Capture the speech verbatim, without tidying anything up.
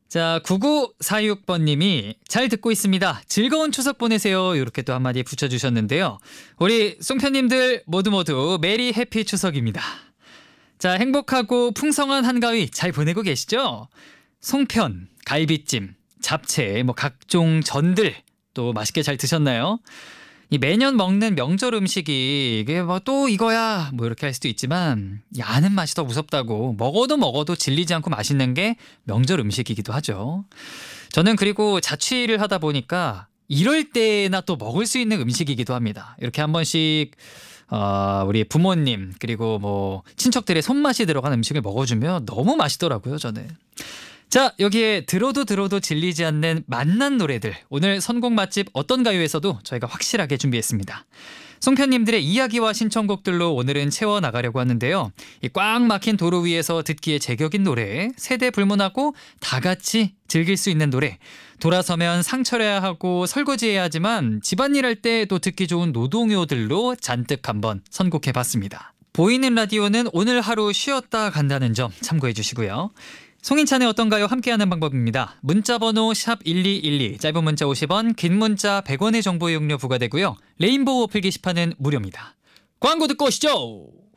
자, 구구사육 번님이 잘 듣고 있습니다. 즐거운 추석 보내세요. 이렇게 또 한마디 붙여주셨는데요. 우리 송편님들 모두 모두 메리 해피 추석입니다. 자, 행복하고 풍성한 한가위 잘 보내고 계시죠? 송편, 갈비찜, 잡채, 뭐 각종 전들 또 맛있게 잘 드셨나요? 이 매년 먹는 명절 음식이 이게 뭐 또 이거야 뭐 이렇게 할 수도 있지만 이 아는 맛이 더 무섭다고 먹어도 먹어도 질리지 않고 맛있는 게 명절 음식이기도 하죠. 저는 그리고 자취를 하다 보니까 이럴 때나 또 먹을 수 있는 음식이기도 합니다. 이렇게 한 번씩 어, 우리 부모님 그리고 뭐 친척들의 손맛이 들어간 음식을 먹어주면 너무 맛있더라고요, 저는. 자, 여기에 들어도 들어도 질리지 않는 맛난 노래들, 오늘 선곡 맛집 어떤 가요에서도 저희가 확실하게 준비했습니다. 송편님들의 이야기와 신청곡들로 오늘은 채워나가려고 하는데요. 이 꽉 막힌 도로 위에서 듣기에 제격인 노래, 세대 불문하고 다 같이 즐길 수 있는 노래, 돌아서면 상처려야 하고 설거지해야 하지만 집안일 할 때 또 듣기 좋은 노동요들로 잔뜩 한번 선곡해봤습니다. 보이는 라디오는 오늘 하루 쉬었다 간다는 점 참고해 주시고요. 송인찬의 어떤가요? 함께하는 방법입니다. 문자번호 샵 일이일이, 짧은 문자 오십 원, 긴 문자 백 원의 정보 이용료 부과되고요. 레인보우 어플 게시판은 무료입니다. 광고 듣고 오시죠.